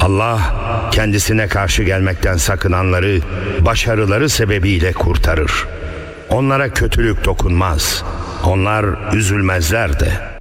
Allah kendisine karşı gelmekten sakınanları başarıları sebebiyle kurtarır. Onlara kötülük dokunmaz. Onlar üzülmezler de.